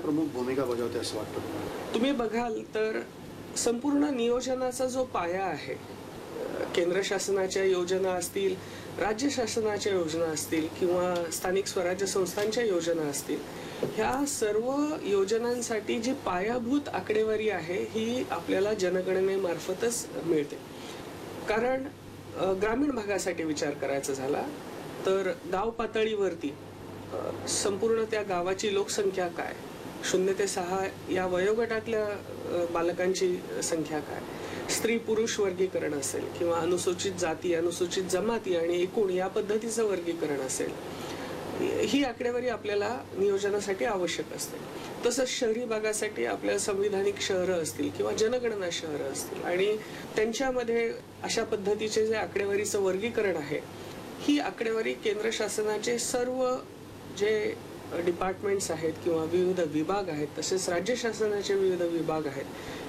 प्रमुख भूमिका बजावते असं वाटतं? तुम्ही बघाल तर संपूर्ण नियोजनाचा जो पाया आहे, केंद्र शासनाच्या योजना असतील, राज्य शासनाच्या योजना असतील किंवा स्थानिक स्वराज्य संस्थांच्या योजना असतील, ह्या सर्व योजनांसाठी जी पायाभूत आकडेवारी आहे ही आपल्याला जनगणनेमार्फतच मिळते. कारण ग्रामीण भागासाठी विचार करायचा झाला तर गाव पातळीवरती संपूर्ण त्या गावाची लोकसंख्या काय, 0 ते 6 या वयोगटातल्या बालकांची संख्या काय, स्त्री पुरुष वर्गीकरण असेल किंवा अनुसूचित जाती, अनुसूचित जमाती आणि एकूण या पद्धतीचं वर्गीकरण असेल, ही आकडेवारी आपल्याला नियोजनासाठी आवश्यक असते. तसंच शहरी भागासाठी आपल्याला संविधानिक शहरं असतील किंवा जनगणना शहरं असतील आणि त्यांच्यामध्ये अशा पद्धतीचे जे आकडेवारीचं वर्गीकरण आहे, ही आकडेवारी केंद्र शासनाचे सर्व जे डिपार्टमेंट्स आहेत किंवा विविध विभाग आहेत, तसेच राज्य शासनाचे विविध विभाग आहेत,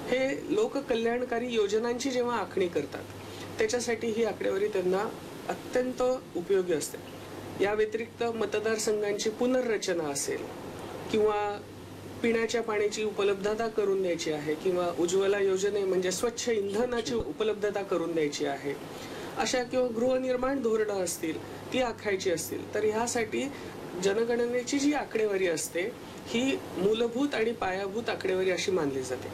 हे लोककल्याणकारी योजनांची जेव्हा आखणी करतात त्याच्यासाठी ही आकडेवारी त्यांना अत्यंत उपयोगी असते. या व्यतिरिक्त मतदारसंघांची पुनर्रचना असेल किंवा पिण्याच्या पाण्याची उपलब्धता करून द्यायची आहे किंवा उज्ज्वला योजने म्हणजे स्वच्छ इंधनाची उपलब्धता करून द्यायची आहे, अशा किंवा गृहनिर्माण धोरणं असतील ती आखायची असतील, तर ह्यासाठी जनगणनेची जी आकडेवारी असते ही मूलभूत आणि पायाभूत आकडेवारी अशी मानली जाते.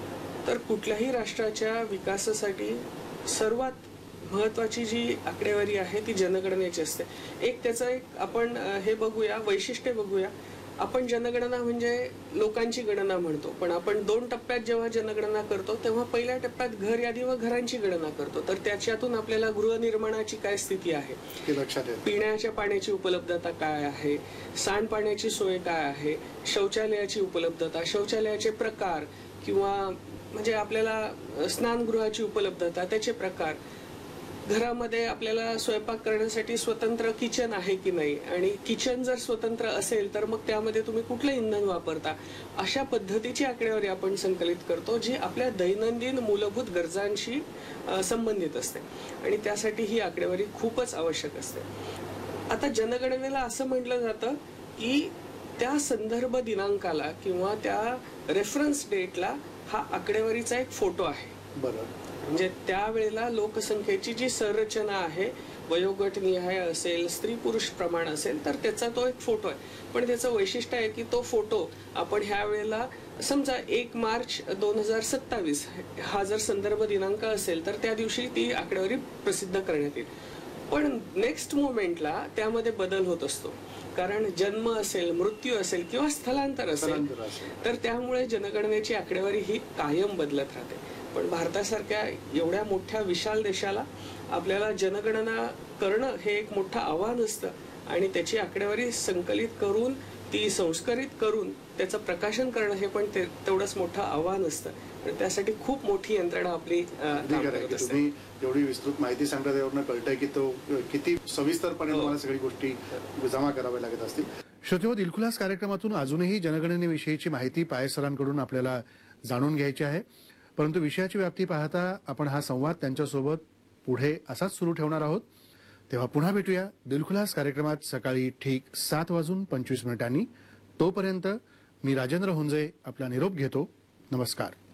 तर कुठल्याही राष्ट्राच्या विकासासाठी सर्वात महत्वाची जी आकडेवारी आहे ती जनगणनेची असते. त्याचं एक आपण हे बघूया, वैशिष्ट्य बघूया. आपण जनगणना म्हणजे लोकांची गणना म्हणतो, पण आपण 2 टप्प्यात जेव्हा जनगणना करतो तेव्हा पहिल्या टप्प्यात घर यादी व घरांची गणना करतो. तर त्याच्यातून आपल्याला गृहनिर्माणाची काय स्थिती आहे, पिण्याच्या पाण्याची उपलब्धता काय आहे, सांडपाण्याची सोय काय आहे, शौचालयाची उपलब्धता, शौचालयाचे प्रकार किंवा म्हणजे आपल्याला स्नानगृहाची उपलब्धता, त्याचे प्रकार, घरामध्ये आपल्याला स्वयंपाक करण्यासाठी स्वतंत्र किचन आहे की नाही, आणि किचन जर स्वतंत्र असेल तर मग त्यामध्ये तुम्ही कुठलं इंधन वापरता, अशा पद्धतीची आकडेवारी आपण संकलित करतो जी आपल्या दैनंदिन मूलभूत गरजांशी संबंधित असते आणि त्यासाठी ही आकडेवारी खूपच आवश्यक असते. आता जनगणनेला असं म्हटलं जातं की त्या संदर्भ दिनांकाला किंवा त्या रेफरन्स डेटला हा आकडेवारीचा एक फोटो आहे. बरं. म्हणजे त्यावेळेला लोकसंख्येची जी संरचना आहे, वयोगटनिहाय असेल, स्त्री पुरुष प्रमाण असेल, तर त्याचा तो एक फोटो आहे. पण त्याचं वैशिष्ट्य आहे की तो फोटो आपण ह्या वेळेला समजा 1 मार्च 2027 हा जर संदर्भ दिनांक असेल तर त्या दिवशी ती आकडेवारी प्रसिद्ध करण्यात येईल. पण नेक्स्ट मोमेंटला त्यामध्ये बदल होत असतो, कारण जन्म असेल, मृत्यू असेल किंवा स्थलांतर असेल, तर त्यामुळे जनगणनेची आकडेवारी ही कायम बदलत राहते. पण भारतासारख्या एवढ्या मोठ्या विशाल देशाला आपल्याला जनगणना करणं हे एक मोठं आव्हान असतं आणि त्याची आकडेवारी संकलित करून ती संस्करित करून त्याचं प्रकाशन करणं हे पण तेवढंच मोठं आव्हान असतं. त्यासाठी खूप मोठी यंत्रणा आपली तुम्ही एवढी विस्तृत माहिती सांगता त्यावरनं कळतंय की तो किती सविस्तरपणे तुम्हाला सगळी गोष्टी जमा कराव्या लागत असतील. श्रोतेहो, दिलखुलास कार्यक्रमातून अजूनही जनगणनेविषयीची माहिती पायसरांकडून आपल्याला जाणून घ्यायची आहे, परंतु विषयाची व्याप्ती पाहता आपण हा संवाद त्यांच्यासोबत पुढे असाच सुरू ठेवणार आहोत. तेव्हा पुन्हा भेटूया दिलखुलास कार्यक्रमात सकाळी ठीक 7:25 तोपर्यंत मी राजेंद्र हुंजे आपला निरोप घेतो. नमस्कार.